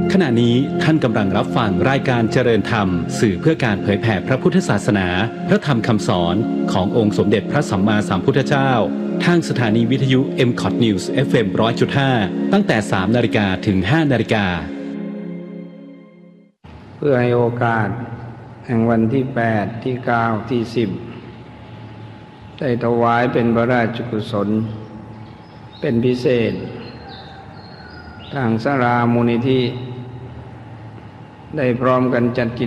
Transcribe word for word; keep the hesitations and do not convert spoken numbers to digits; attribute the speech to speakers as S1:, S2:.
S1: ขณะนี้ท่านกำลังรับฟังรายการเจริญธรรมสื่อเพื่อการเผยแผ่พระพุทธศาสนาพระธรรมคำสอนขององค์สมเด็จพระสัมมาสัมพุทธเจ้าทางสถานีวิทยุ เอ็ม คอท News เอฟ เอ็ม หนึ่งร้อยจุดห้า ตั้งแต่ สามนาฬิกาถึง ห้านาฬิกา
S2: เพื่อให้โอกาสแห่งวันที่แปดที่เก้าที่สิบได้ถวายเป็นพระราชกุศลเป็นพิเศษทางศาลามูลนิธิได้พร้อมกันจัดกิ